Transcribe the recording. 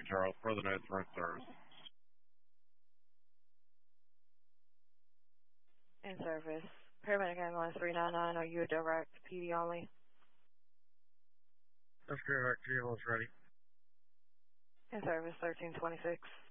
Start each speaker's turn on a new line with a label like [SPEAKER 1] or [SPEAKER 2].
[SPEAKER 1] Charles, for the notes room service.
[SPEAKER 2] In service. Paramedic ambulance 399, are you a direct PD only?
[SPEAKER 1] That's correct. Ambulance ready.
[SPEAKER 2] In service 1326.